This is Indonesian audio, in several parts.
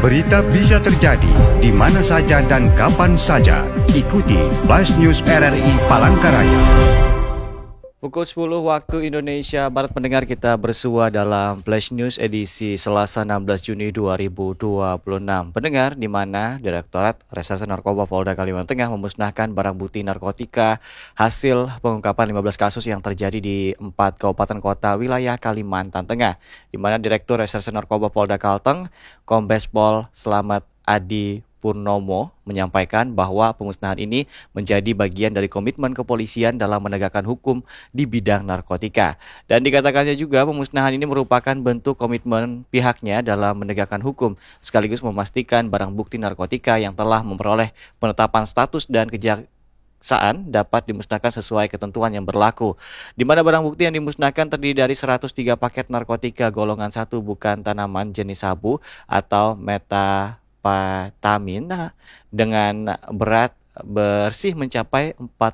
Berita bisa terjadi di mana saja dan kapan saja. Ikuti Flash News RRI Palangkaraya. Pukul 10 waktu Indonesia Barat, pendengar, kita bersua dalam Flash News edisi Selasa 16 Juni 2026. Pendengar, di mana Direktorat Reserse Narkoba Polda Kalimantan Tengah memusnahkan barang bukti narkotika hasil pengungkapan 15 kasus yang terjadi di 4 kabupaten kota wilayah Kalimantan Tengah, di mana Direktur Reserse Narkoba Polda Kalteng, Kombes Pol Slamet Adi Purnomo, menyampaikan bahwa pemusnahan ini menjadi bagian dari komitmen kepolisian dalam menegakkan hukum di bidang narkotika. Dan dikatakannya juga pemusnahan ini merupakan bentuk komitmen pihaknya dalam menegakkan hukum, sekaligus memastikan barang bukti narkotika yang telah memperoleh penetapan status dan kejaksaan dapat dimusnahkan sesuai ketentuan yang berlaku, di mana barang bukti yang dimusnahkan terdiri dari 103 paket narkotika golongan 1 bukan tanaman jenis sabu atau metapetamin dengan berat bersih mencapai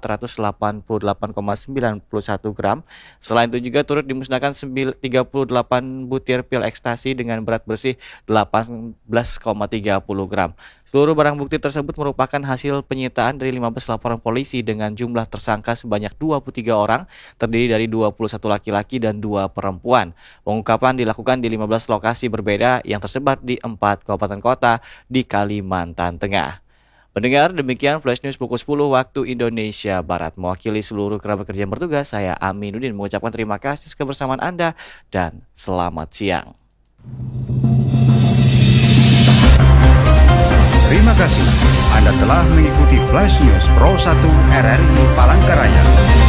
488,91 gram. Selain itu juga turut dimusnahkan 38 butir pil ekstasi dengan berat bersih 18,30 gram. Seluruh barang bukti tersebut merupakan hasil penyitaan dari 15 laporan polisi dengan jumlah tersangka sebanyak 23 orang, terdiri dari 21 laki-laki dan 2 perempuan. Pengungkapan dilakukan di 15 lokasi berbeda yang tersebar di 4 kabupaten kota di Kalimantan Tengah. Pendengar, demikian Flash News pukul 10 waktu Indonesia Barat. Mewakili seluruh kerabat kerja yang bertugas, saya Aminuddin mengucapkan terima kasih kebersamaan Anda dan selamat siang. Terima kasih Anda telah mengikuti Flash News Pro 1 RRI Palangkaraya.